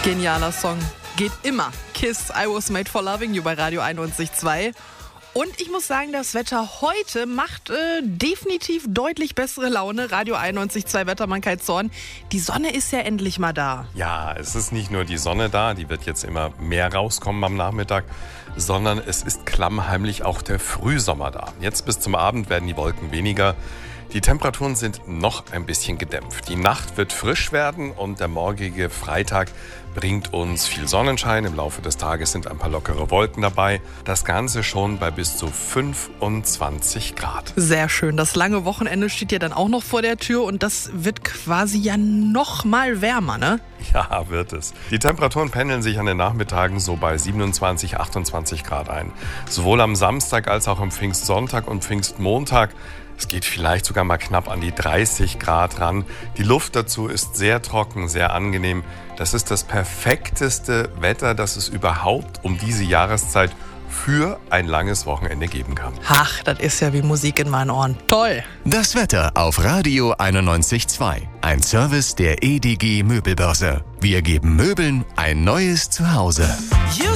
Genialer Song. Geht immer. Kiss, I Was Made for Loving You bei Radio 91.2. Und ich muss sagen, das Wetter heute macht definitiv deutlich bessere Laune. Radio 91.2 Wettermann Kai Zorn. Die Sonne ist ja endlich mal da. Ja, es ist nicht nur die Sonne da, die wird jetzt immer mehr rauskommen am Nachmittag, sondern es ist klammheimlich auch der Frühsommer da. Jetzt bis zum Abend werden die Wolken weniger. Die Temperaturen sind noch ein bisschen gedämpft. Die Nacht wird frisch werden und der morgige Freitag bringt uns viel Sonnenschein. Im Laufe des Tages sind ein paar lockere Wolken dabei. Das Ganze schon bei bis zu 25 Grad. Sehr schön. Das lange Wochenende steht ja dann auch noch vor der Tür und das wird quasi ja noch mal wärmer, ne? Ja, wird es. Die Temperaturen pendeln sich an den Nachmittagen so bei 27, 28 Grad ein. Sowohl am Samstag als auch am Pfingstsonntag und Pfingstmontag. Es geht vielleicht sogar mal knapp an die 30 Grad ran. Die Luft dazu ist sehr trocken, sehr angenehm. Das ist das perfekteste Wetter, das es überhaupt um diese Jahreszeit für ein langes Wochenende geben kann. Ach, das ist ja wie Musik in meinen Ohren. Toll! Das Wetter auf Radio 91.2. Ein Service der EDG Möbelbörse. Wir geben Möbeln ein neues Zuhause.